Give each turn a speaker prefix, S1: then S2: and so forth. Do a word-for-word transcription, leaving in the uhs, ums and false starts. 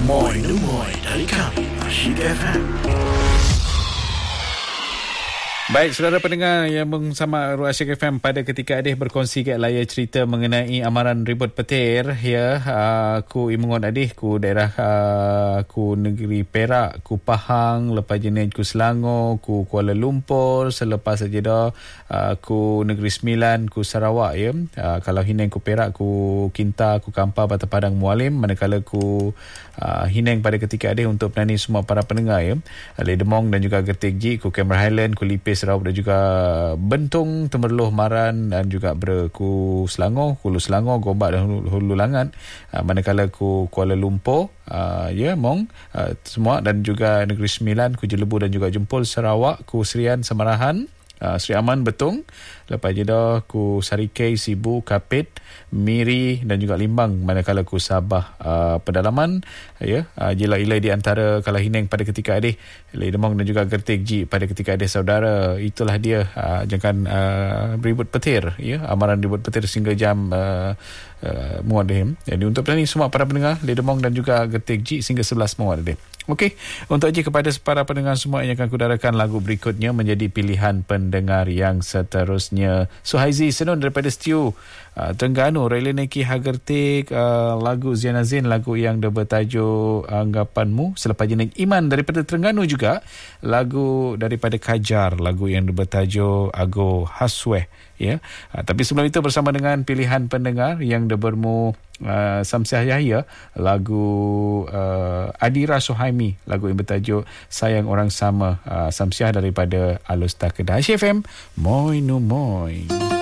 S1: Moi Numoy dari kami Asyik F M.
S2: Baik, saudara pendengar yang bersama Asyik F M, pada ketika Adih berkongsi ke layar cerita mengenai amaran ribut petir, ya, uh, ku imungon Adih, ku daerah uh, ku negeri Perak, ku Pahang, lepas jenis ku Selangor, ku Kuala Lumpur, selepas saja dah uh, ku Negeri Sembilan, ku Sarawak, ya. Uh, kalau Hineng ku Perak, ku Kinta, ku Kampar, Batu Padang, Mualim, manakala ku uh, Hineng pada ketika Adih untuk penani semua para pendengar, ya. Ledemong dan juga Gertik Ji, ku Cameron Highland, ku Lipis Sarawak dan juga Bentung, Temerloh, Maran dan juga Berku Selangor, Hulu Selangor, Gombak dan Hulu, Hulu Langat, uh, manakala ku Kuala Lumpur, uh, ya, Mong, uh, semua, dan juga Negeri Sembilan, ku Jelebu dan juga Jempol, Sarawak, ku Serian, Samarahan, Uh, Sri Aman, Betung, lepas je dah ku Sarikei, Sibu, Kapit, Miri dan juga Limbang, manakala ku Sabah, uh, Pedalaman, ya, uh, Jela Ilai di antara kalau Hineng pada ketika Adih, Ledemong dan juga Gertik Ji pada ketika Adih, saudara. Itulah dia, uh, jangan uh, ribut petir, ya, amaran ribut petir sehingga jam uh, uh, Muadih. Jadi untuk petani semua para pendengar Ledemong dan juga Gertik Ji sehingga sebelas Muadih. Okey, untuk je kepada para pendengar semua yang akan kudarakan lagu berikutnya menjadi pilihan pendengar yang seterusnya. Suhaizi Senun daripada Stew uh, Terengganu, Rela Neki Hagertik, uh, lagu Ziana Zain, lagu yang dia bertajuk Anggapanmu. Selepas jenis Iman daripada Terengganu juga, lagu daripada Kajar, lagu yang dia bertajuk Ago Hasweh, ya. Uh, tapi sebelum itu bersama dengan pilihan pendengar yang dia bermu Uh, Samsiah Yahya, lagu uh, Adira Sohaimi, lagu yang bertajuk Sayang Orang Sama, uh, Samsiah daripada Alus Takedah. Asyik F M, Moi no Moi.